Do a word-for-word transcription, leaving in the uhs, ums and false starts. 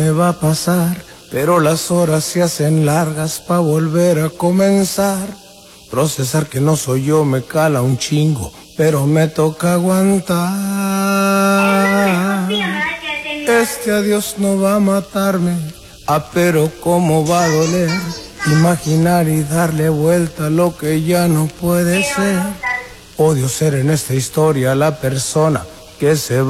Me va a pasar, pero las horas se hacen largas pa' volver a comenzar. Procesar que no soy yo me cala un chingo, pero me toca aguantar. Este adiós no va a matarme, ah, pero cómo va a doler. Imaginar y darle vuelta a lo que ya no puede ser. Odio ser en esta historia la persona que se va.